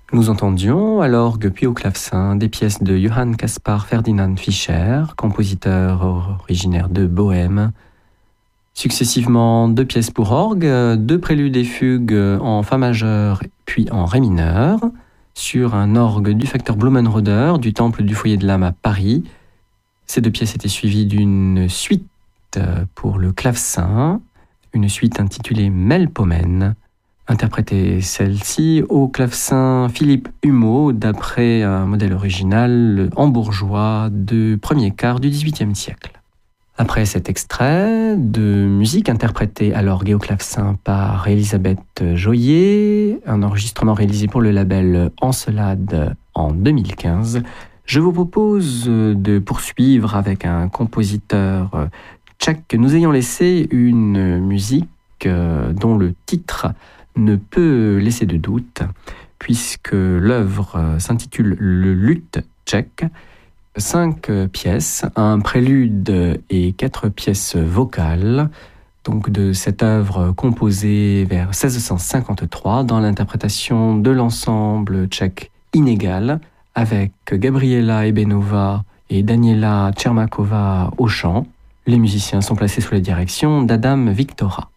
Nous entendions à l'orgue puis au clavecin des pièces de Johann Caspar Ferdinand Fischer, compositeur originaire de Bohême. Successivement 2 pièces pour orgue, 2 préludes et fugues en fa majeur puis en ré mineur, sur un orgue du facteur Blumenroder du Temple du Foyer de l'Âme à Paris. Ces 2 pièces étaient suivies d'une suite pour le clavecin, une suite intitulée Melpomène, interprétée celle-ci au clavecin Philippe Humeau d'après un modèle original hambourgeois du premier quart du XVIIIe siècle. Après cet extrait de musique interprétée à l'orgue et au clavecin par Elisabeth Joyer, un enregistrement réalisé pour le label Encelade en 2015, je vous propose de poursuivre avec un compositeur tchèque. Nous ayons laissé une musique dont le titre ne peut laisser de doute, puisque l'œuvre s'intitule Le luth tchèque. 5 pièces, un prélude et 4 pièces vocales, donc de cette œuvre composée vers 1653 dans l'interprétation de l'ensemble tchèque Inégal, avec Gabriela Ebenova et Daniela Tchermakova au chant. Les musiciens sont placés sous la direction d'Adam Victora.